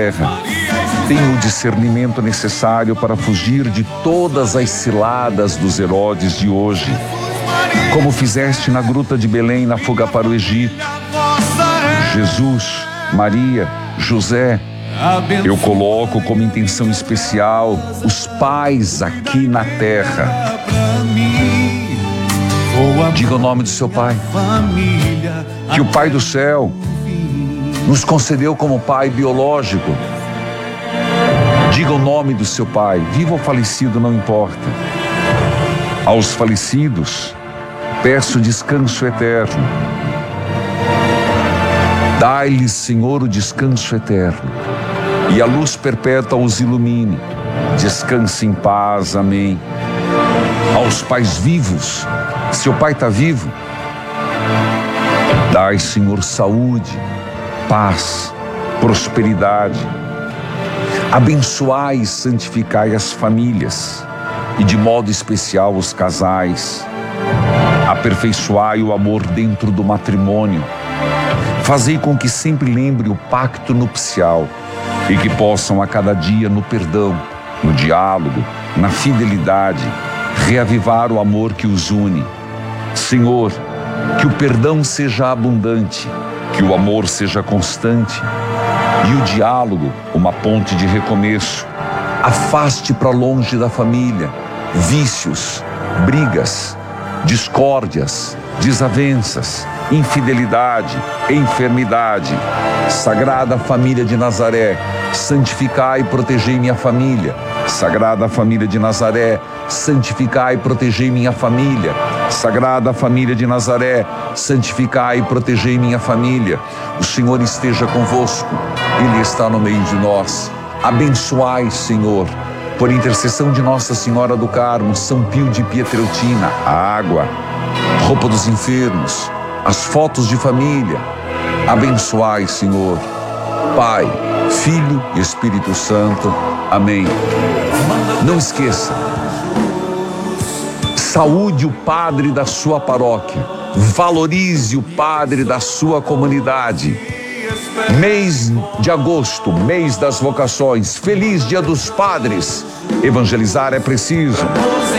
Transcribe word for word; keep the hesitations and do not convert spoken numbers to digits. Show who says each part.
Speaker 1: terra. Tenho o discernimento necessário para fugir de todas as ciladas dos Herodes de hoje, como fizeste na gruta de Belém na fuga para o Egito. Jesus, Maria, José, eu coloco como intenção especial os pais aqui na terra. Diga o nome do seu pai, que o Pai do céu nos concedeu como pai biológico. Diga o nome do seu pai, vivo ou falecido, não importa. Aos falecidos, peço descanso eterno. Dai-lhes, Senhor, o descanso eterno, e a luz perpétua os ilumine. Descanse em paz, amém. Aos pais vivos, seu pai está vivo, dai, Senhor, saúde, paz, prosperidade. Abençoai e santificai as famílias, e de modo especial os casais. Aperfeiçoai o amor dentro do matrimônio. Fazei com que sempre lembre o pacto nupcial, e que possam a cada dia no perdão, no diálogo, na fidelidade, reavivar o amor que os une. Senhor, que o perdão seja abundante, que o amor seja constante e o diálogo uma ponte de recomeço. Afaste para longe da família vícios, brigas, discórdias, desavenças, infidelidade, enfermidade. Sagrada Família de Nazaré, santificai e protegei minha família. Sagrada Família de Nazaré, santificai e protegei minha família. Sagrada Família de Nazaré, santificai e protegei minha família. O Senhor esteja convosco, Ele está no meio de nós. Abençoai, Senhor, por intercessão de Nossa Senhora do Carmo, São Pio de Pietreutina, a água, roupa dos enfermos, as fotos de família. Abençoai, Senhor, Pai, Filho e Espírito Santo. Amém. Não esqueça, saúde o padre da sua paróquia, valorize o padre da sua comunidade. Mês de agosto, mês das vocações, feliz Dia dos Padres. Evangelizar é preciso.